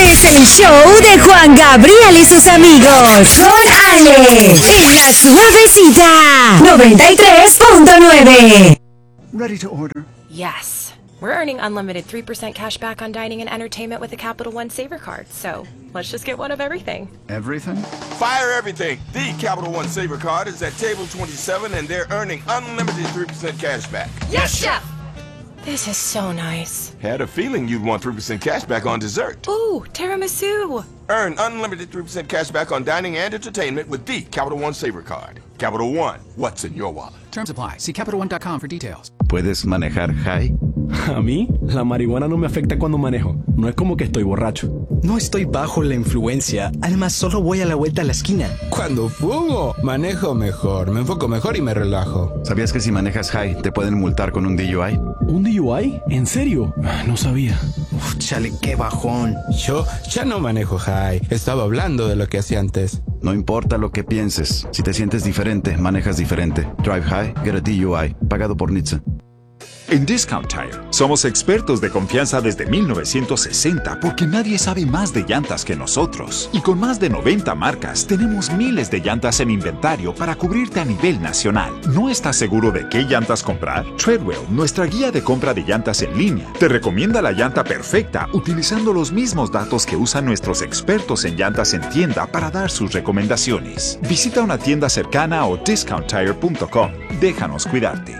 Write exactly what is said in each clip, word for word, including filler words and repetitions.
Es el show de Juan Gabriel y sus amigos. Con Ale. En la suavecita. noventa y tres punto nueve. Ready to order? Yes. We're earning unlimited three percent cash back on dining and entertainment with the Capital One Saver Card. So let's just get one of everything. Everything? Fire everything. The Capital One Saver Card is at table twenty-seven and they're earning unlimited three percent cash back. Yes, Chef! This is so nice. Had a feeling you'd want three percent cash back on dessert. Ooh, tiramisu. Earn unlimited three percent cash back on dining and entertainment with the Capital One Saver Card. Capital One, what's in your wallet? Terms apply. See Capital One dot com for details. ¿Puedes manejar high? A mí, la marihuana no me afecta cuando manejo. No es como que estoy borracho. No estoy bajo la influencia. Además, solo voy a la vuelta a la esquina. Cuando fumo, manejo mejor, me enfoco mejor y me relajo. ¿Sabías que si manejas high te pueden multar con un D U I? ¿Un D U I? ¿En serio? No sabía. Uf, chale, qué bajón. Yo ya no manejo high. Estaba hablando de lo que hacía antes. No importa lo que pienses. Si te sientes diferente, manejas diferente. Drive high, get a D U I. Pagado por N H T S A. En Discount Tire somos expertos de confianza desde mil novecientos sesenta porque nadie sabe más de llantas que nosotros. Y con más de noventa marcas tenemos miles de llantas en inventario para cubrirte a nivel nacional. ¿No estás seguro de qué llantas comprar? Treadwell, nuestra guía de compra de llantas en línea, te recomienda la llanta perfecta utilizando los mismos datos que usan nuestros expertos en llantas en tienda para dar sus recomendaciones. Visita una tienda cercana o discount tire punto com. Déjanos cuidarte.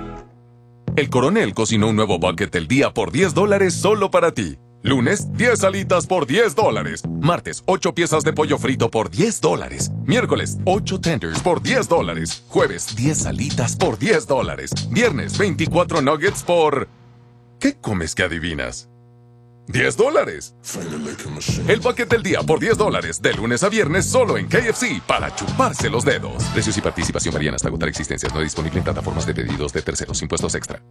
El Coronel cocinó un nuevo bucket del día por diez dólares solo para ti. Lunes, diez alitas por diez dólares. Martes, ocho piezas de pollo frito por diez dólares. Miércoles, ocho tenders por diez dólares. Jueves, diez alitas por diez dólares. Viernes, veinticuatro nuggets por... ¿Qué comes que adivinas? diez dólares. El bucket del día por diez dólares. De lunes a viernes solo en K F C para chuparse los dedos. Precios y participación varían hasta agotar existencias. No disponible en plataformas de pedidos de terceros. Impuestos extra.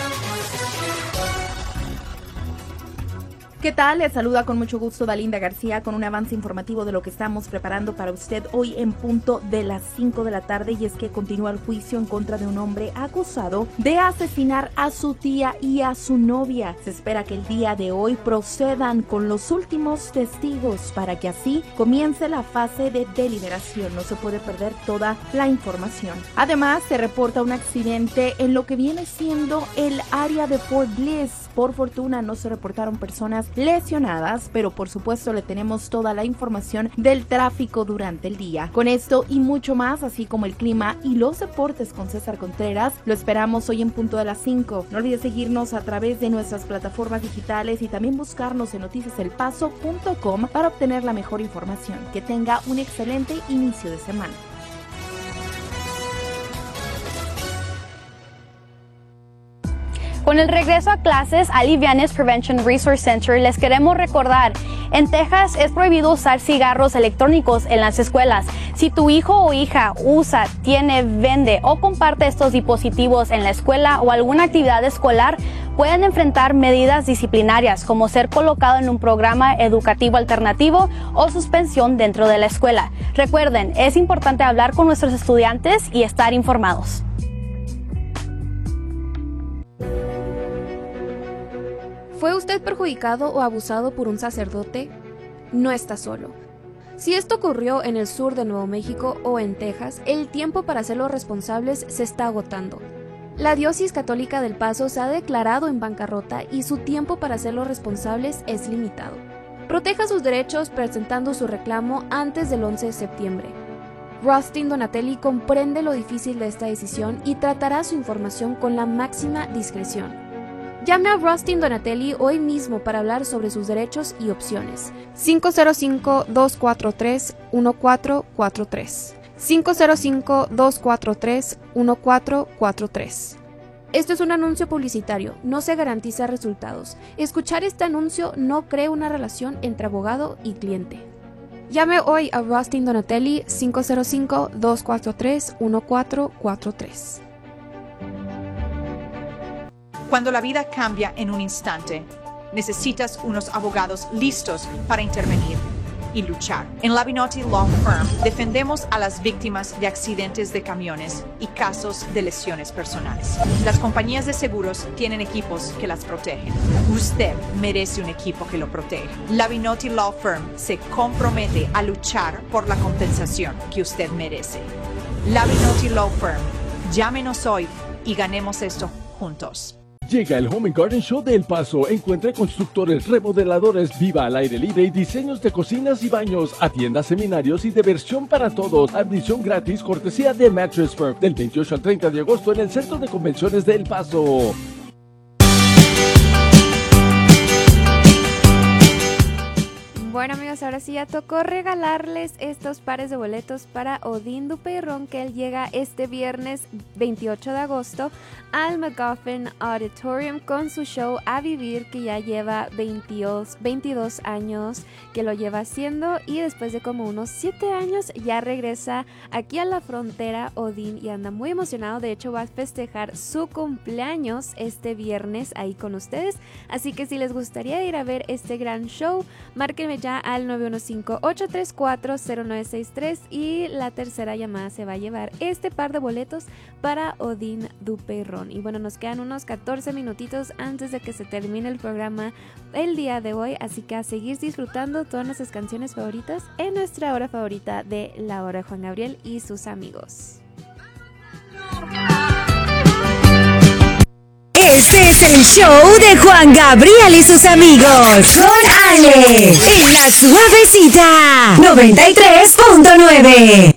¿Qué tal? Les saluda con mucho gusto Dalinda García con un avance informativo de lo que estamos preparando para usted hoy en punto de las cinco de la tarde, y es que continúa el juicio en contra de un hombre acusado de asesinar a su tía y a su novia. Se espera que el día de hoy procedan con los últimos testigos para que así comience la fase de deliberación. No se puede perder toda la información. Además, se reporta un accidente en lo que viene siendo el área de Fort Bliss. Por fortuna no se reportaron personas lesionadas, pero por supuesto le tenemos toda la información del tráfico durante el día. Con esto y mucho más, así como el clima y los deportes con César Contreras, lo esperamos hoy en punto de las cinco. No olvides seguirnos a través de nuestras plataformas digitales y también buscarnos en noticias el paso punto com para obtener la mejor información. Que tenga un excelente inicio de semana. Con el regreso a clases a Livianes Prevention Resource Center, les queremos recordar, en Texas es prohibido usar cigarros electrónicos en las escuelas. Si tu hijo o hija usa, tiene, vende o comparte estos dispositivos en la escuela o alguna actividad escolar, pueden enfrentar medidas disciplinarias como ser colocado en un programa educativo alternativo o suspensión dentro de la escuela. Recuerden, es importante hablar con nuestros estudiantes y estar informados. ¿Fue usted perjudicado o abusado por un sacerdote? No está solo. Si esto ocurrió en el sur de Nuevo México o en Texas, el tiempo para hacerlos responsables se está agotando. La Diócesis Católica del Paso se ha declarado en bancarrota y su tiempo para hacerlos responsables es limitado. Proteja sus derechos presentando su reclamo antes del once de septiembre. Rustin Donatelli comprende lo difícil de esta decisión y tratará su información con la máxima discreción. Llame a Rustin Donatelli hoy mismo para hablar sobre sus derechos y opciones. cinco cero cinco, dos cuatro tres, uno cuatro cuatro tres. cinco cero cinco, dos cuatro tres, uno cuatro cuatro tres. Esto es un anuncio publicitario, no se garantiza resultados. Escuchar este anuncio no crea una relación entre abogado y cliente. Llame hoy a Rustin Donatelli cinco cero cinco, dos cuatro tres, uno cuatro cuatro tres. Cuando la vida cambia en un instante, necesitas unos abogados listos para intervenir. y luchar. En Labinotti Law Firm defendemos a las víctimas de accidentes de camiones y casos de lesiones personales. Las compañías de seguros tienen equipos que las protegen. Usted merece un equipo que lo protege. Labinotti Law Firm se compromete a luchar por la compensación que usted merece. Labinotti Law Firm. Llámenos hoy y ganemos esto juntos. Llega el Home and Garden Show de El Paso. Encuentre constructores, remodeladores, viva al aire libre y diseños de cocinas y baños. Atienda seminarios y diversión para todos. Admisión gratis, cortesía de Mattress Firm. Del veintiocho al treinta de agosto en el Centro de Convenciones de El Paso. Bueno amigos, ahora sí ya tocó regalarles estos pares de boletos para Odín Dupeirón, que él llega este viernes veintiocho de agosto al McGuffin Auditorium con su show A Vivir, que ya lleva veintidós, veintidós años que lo lleva haciendo, y después de como unos siete años ya regresa aquí a la frontera Odín y anda muy emocionado. De hecho va a festejar su cumpleaños este viernes ahí con ustedes, así que si les gustaría ir a ver este gran show, márquenme ya al nueve uno cinco, ocho tres cuatro, cero nueve seis tres y la tercera llamada se va a llevar este par de boletos para Odín Dupeirón. Y bueno, nos quedan unos catorce minutitos antes de que se termine el programa el día de hoy, así que a seguir disfrutando todas nuestras canciones favoritas en nuestra hora favorita de La Hora de Juan Gabriel y sus amigos. Este es el show de Juan Gabriel y sus amigos con Ale en La Suavecita noventa y tres punto nueve.